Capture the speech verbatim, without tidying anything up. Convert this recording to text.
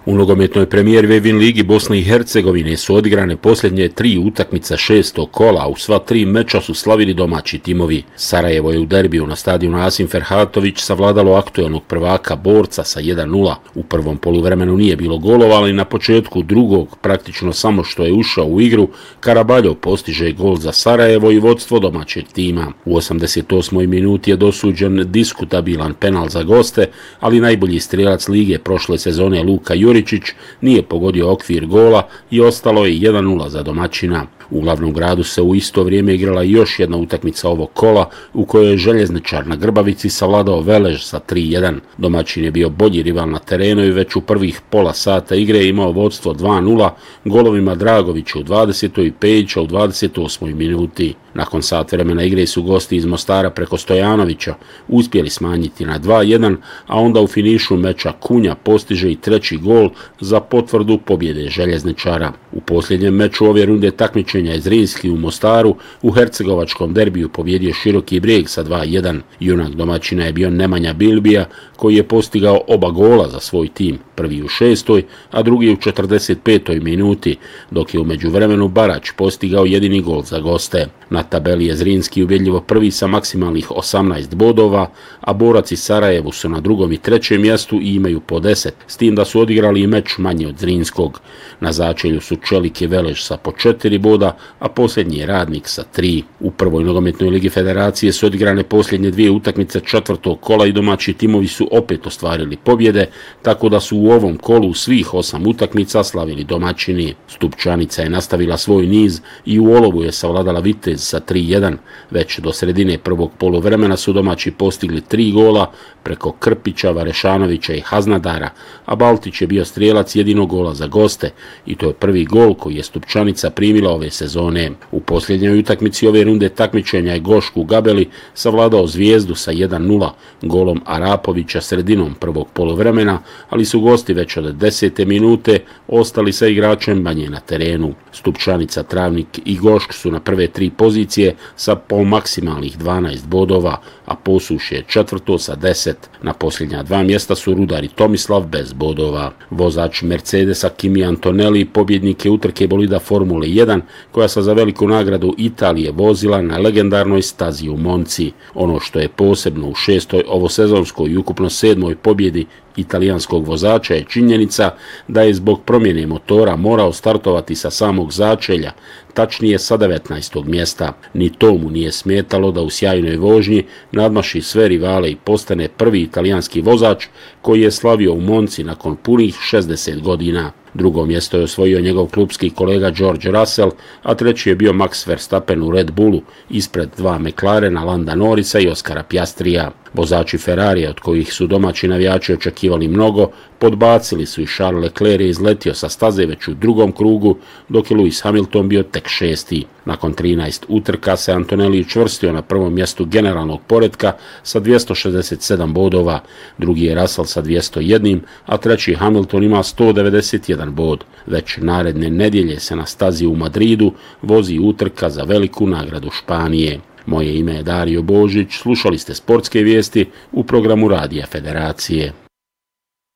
U nogometnoj premijer Vevin ligi Bosne i Hercegovine su odigrane posljednje tri utakmice šestog kola, a u sva tri meča su slavili domaći timovi. Sarajevo je u derbiju na stadionu Asim Ferhatović savladalo aktuelnog prvaka Borca sa jedan nula. U prvom poluvremenu nije bilo golova, ali na početku drugog, praktično samo što je ušao u igru, Karabaljo postiže gol za Sarajevo i vodstvo domaćeg tima. U osamdeset osmoj minuti je dosuđen diskutabilan penal za goste, ali najbolji strijelac lige prošle sezone Luka Juričić nije pogodio okvir gola i ostalo je jedan nula za domaćina. U glavnom gradu se u isto vrijeme igrala još jedna utakmica ovog kola u kojoj je Željezničar na Grbavici savladao Velež sa tri jedan. Domaćin je bio bolji rival na terenu i već u prvih pola sata igre imao vodstvo dva nula golovima Dragovića u dvadesetoj i Pejića u dvadeset osmoj minuti. Nakon sat vremena igre su gosti iz Mostara preko Stojanovića uspjeli smanjiti na dva jedan, a onda u finišu meča Kunja postiže i treći gol za potvrdu pobjede Željezničara. U posljednjem meču ove runde takmičenja je Zrinski u Mostaru u hercegovačkom derbiju pobjedio Široki Brijeg sa dva jedan. Junak domaćina je bio Nemanja Bilbija koji je postigao oba gola za svoj tim, prvi u šestoj, a drugi u četrdeset petoj minuti, dok je u međuvremenu Barać postigao jedini gol za goste. Na tabeli je Zrinski ubjedljivo prvi sa maksimalnih osamnaest bodova, a Borac i Sarajevo su na drugom i trećem mjestu i imaju po deset, s tim da su odigrali i meč manje od Zrinskog. Na začelju su Čelik i Velež sa po četiri boda, a posljednji je Radnik sa tri. U prvoj nogometnoj ligi federacije su odigrane posljednje dvije utakmice četvrtog kola i domaći timovi su opet ostvarili pobjede, tako da su u ovom kolu svih osam utakmica slavili domaćini. Stupčanica je nastavila svoj niz i u Olovu je savladala Vitez sa tri jedan. Već do sredine prvog poluvremena su domaći postigli tri gola preko Krpića, Varešanovića i Haznadara, a Baltić je bio strijelac jedinog gola za goste i to je prvi gol koji je Stupčanica primila ove sezone. U posljednjoj utakmici ove runde takmičenja je Gošku Gabeli savladao Zvijezdu sa jedan nula golom Arapovića sredinom prvog poluvremena, ali su gosti već od desete minute ostali sa igračem manje na terenu. Stupčanica, Travnik i Gošk su na prve tri pozicije sa po maksimalnih dvanaest bodova, a Posušje je četvrto sa deset. Na posljednja dva mjesta su Rudar i Tomislav bez bodova. Vozač Mercedesa Kimi Antonelli pobjednik je utrke bolida Formule jedan koja se za veliku nagradu Italije vozila na legendarnoj stazi u Monci. Ono što je posebno u šestoj ovosezonskoj i ukupno sedmoj pobjedi italijanskog vozača je činjenica da je zbog promjene motora morao startovati sa samog začelja, tačnije sa devetnaestog mjesta. Ni to mu nije smetalo da u sjajnoj vožnji nadmaši sve rivale i postane prvi italijanski vozač koji je slavio u Monci nakon punih šezdeset godina. Drugo mjesto je osvojio njegov klubski kolega George Russell, a treći je bio Max Verstappen u Red Bullu, ispred dva McLarena, Landa Norrisa i Oskara Piastrija. Vozači Ferrarija, od kojih su domaći navijači očekivali mnogo, podbacili su i Charles Leclerc je izletio sa staze već u drugom krugu, dok je Lewis Hamilton bio tek šesti. Nakon trinaest utrka se Antonelli učvrstio na prvom mjestu generalnog poretka sa dvjesto šezdeset sedam bodova, drugi je Russell sa dvjesto jedan, a treći Hamilton ima sto devedeset jedan bod. Već naredne nedjelje se na stazi u Madridu vozi utrka za veliku nagradu Španije. Moje ime je Dario Božić, slušali ste sportske vijesti u programu Radija Federacije.